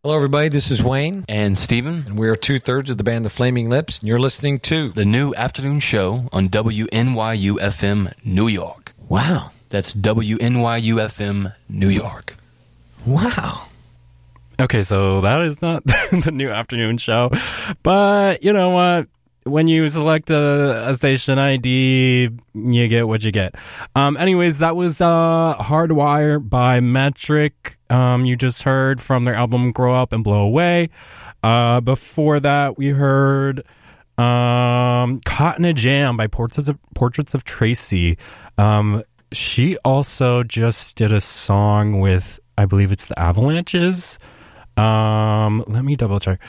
Hello, everybody. This is Wayne. And Steven. And we are two-thirds of the band The Flaming Lips, and you're listening to the new afternoon show on WNYU-FM New York. Wow. That's WNYU-FM New York. Wow. Okay, so that is not the new afternoon show, but you know what? When you select a station ID, you get what you get. Anyways, that was Hardwire by Metric. You just heard from their album Grow Up and Blow Away. Before that, we heard Caught in a Jam by Portraits of Tracy. She also just did a song with, I believe it's the Avalanches. Let me double check.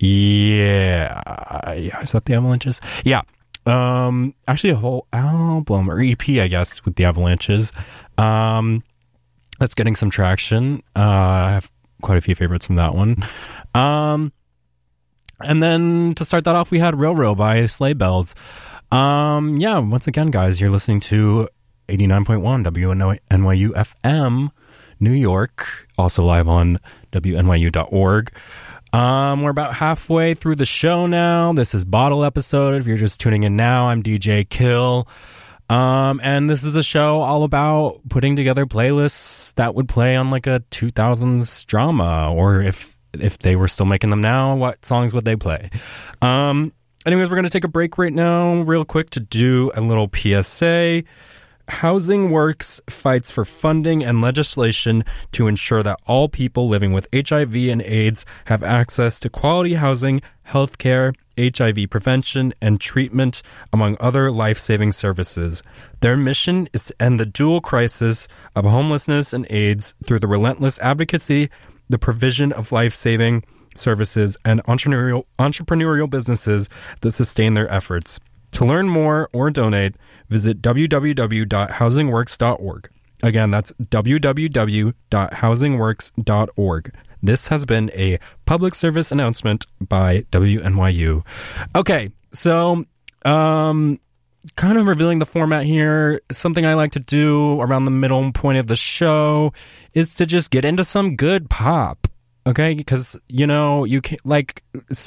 Yeah, is that the Avalanches? Yeah. Actually a whole album or EP, I guess, with the Avalanches. That's getting some traction. I have quite a few favorites from that one. And then to start that off, we had Real Real by Sleigh Bells. Yeah, once again, guys, you're listening to 89.1 WNYU FM New York, also live on WNYU.org. We're about halfway through the show now. This is Bottle episode. If you're just tuning in now, I'm DJ Kill. And this is a show all about putting together playlists that would play on like a 2000s drama, or if they were still making them now, what songs would they play? Anyways, we're going to take a break right now real quick to do a little PSA. Housing Works fights for funding and legislation to ensure that all people living with HIV and AIDS have access to quality housing, healthcare, HIV prevention, and treatment, among other life-saving services. Their mission is to end the dual crisis of homelessness and AIDS through the relentless advocacy, the provision of life-saving services, and entrepreneurial businesses that sustain their efforts. To learn more or donate, visit www.housingworks.org. Again, that's www.housingworks.org. This has been a public service announcement by WNYU. Okay, so kind of revealing the format here. Something I like to do around the middle point of the show is to just get into some good pop. Okay, because, you know, you can, like,